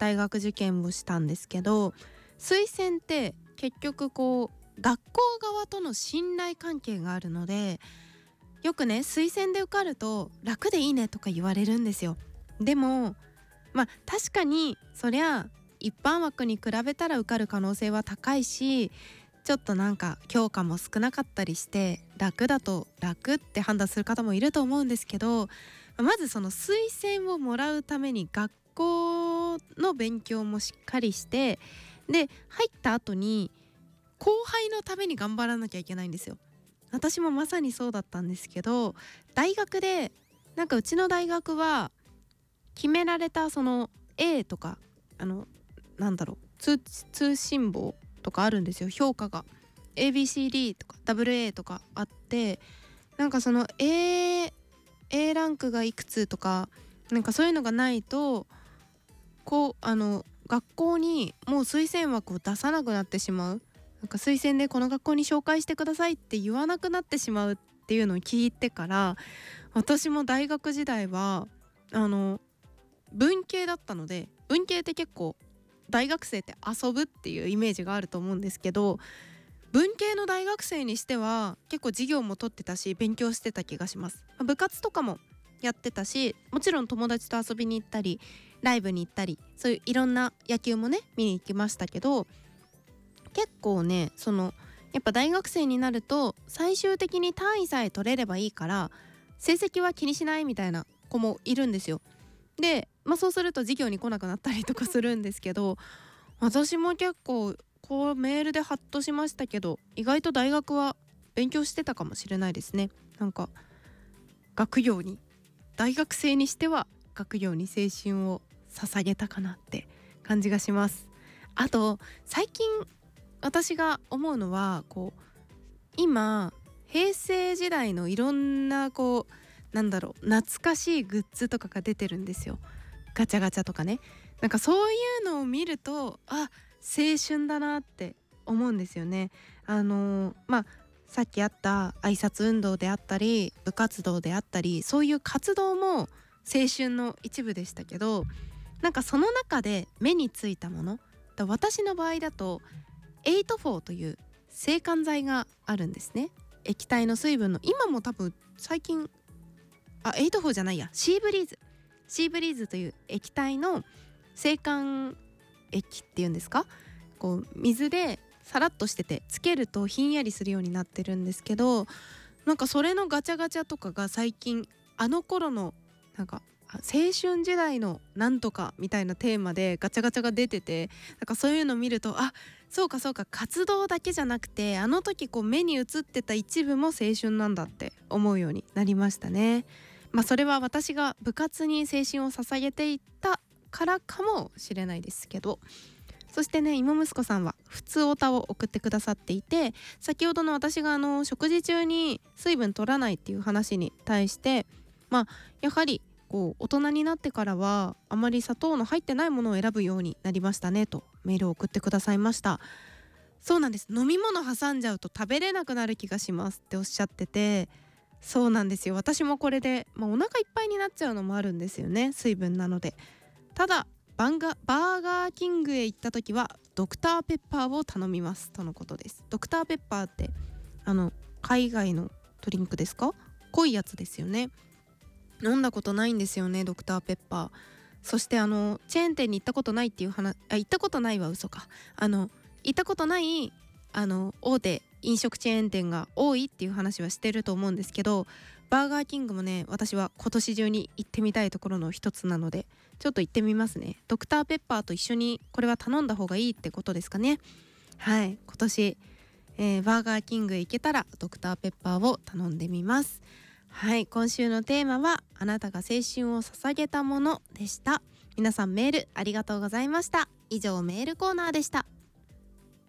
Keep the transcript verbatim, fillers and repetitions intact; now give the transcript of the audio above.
大学受験をしたんですけど、推薦って結局こう学校側との信頼関係があるので、よくね推薦で受かると楽でいいねとか言われるんですよ。でもまあ確かにそりゃ一般枠に比べたら受かる可能性は高いし、ちょっとなんか教科も少なかったりして楽だと楽って判断する方もいると思うんですけど、まずその推薦をもらうために学校の勉強もしっかりして、で入った後に後輩のために頑張らなきゃいけないんですよ。私もまさにそうだったんですけど、大学でなんかうちの大学は決められたその A とかあのなんだろう 通, 通信簿とかあるんですよ。評価が エービーシーディー とか ダブルエー とかあって、なんかその A, A ランクがいくつとかなんかそういうのがないとこうあの学校にもう推薦枠を出さなくなってしまう、なんか推薦でこの学校に紹介してくださいって言わなくなってしまうっていうのを聞いてから、私も大学時代はあの文系だったので、文系って結構大学生って遊ぶっていうイメージがあると思うんですけど、文系の大学生にしては結構授業も取ってたし勉強してた気がします。部活とかもやってたし、もちろん友達と遊びに行ったりライブに行ったり、そういういろんな野球もね見に行きましたけど、結構ねそのやっぱ大学生になると最終的に単位さえ取れればいいから成績は気にしないみたいな子もいるんですよ。で、まあ、そうすると授業に来なくなったりとかするんですけど、私も結構こうメールでハッとしましたけど、意外と大学は勉強してたかもしれないですね。なんか学業に、大学生にしては学業に青春を捧げたかなって感じがします。あと最近私が思うのはこう今平成時代のいろんなこうなんだろう懐かしいグッズとかが出てるんですよ。ガチャガチャとかね、なんかそういうのを見るとあ青春だなって思うんですよね。あのー、まあさっきあった挨拶運動であったり部活動であったり、そういう活動も青春の一部でしたけど、なんかその中で目についたものだ、私の場合だとエイトフォーという制汗剤があるんですね。液体の水分の、今も多分最近あエイトフォーじゃないやシーブリーズシーブリーズという液体の制汗液っていうんですか、こう水でさらっとしててつけるとひんやりするようになってるんですけど、なんかそれのガチャガチャとかが最近あの頃のなんか青春時代のなんとかみたいなテーマでガチャガチャが出てて、なんかそういうの見るとあそうかそうか活動だけじゃなくてあの時こう目に映ってた一部も青春なんだって思うようになりましたね。まあそれは私が部活に青春を捧げていたからかもしれないですけど、そしてね芋息子さんは普通おたを送ってくださっていて、先ほどの私があの食事中に水分取らないっていう話に対してまあやはりこう大人になってからはあまり砂糖の入ってないものを選ぶようになりましたねとメールを送ってくださいました。そうなんです、飲み物挟んじゃうと食べれなくなる気がしますっておっしゃってて、そうなんですよ。私もこれで、まあ、お腹いっぱいになっちゃうのもあるんですよね、水分なので。ただバンガバーガーキングへ行った時はドクターペッパーを頼みますとのことです。ドクターペッパーってあの海外のドリンクですか？濃いやつですよね。飲んだことないんですよね、ドクターペッパー。そしてあのチェーン店に行ったことないっていう話、あ行ったことないは嘘か、あの行ったことないあの大手飲食チェーン店が多いっていう話はしてると思うんですけど、バーガーキングもね私は今年中に行ってみたいところの一つなのでちょっと行ってみますね。ドクターペッパーと一緒にこれは頼んだ方がいいってことですかね。はい、今年、えー、バーガーキングへ行けたらドクターペッパーを頼んでみます。はい、今週のテーマはあなたが青春を捧げたものでした。皆さんメールありがとうございました。以上メールコーナーでした。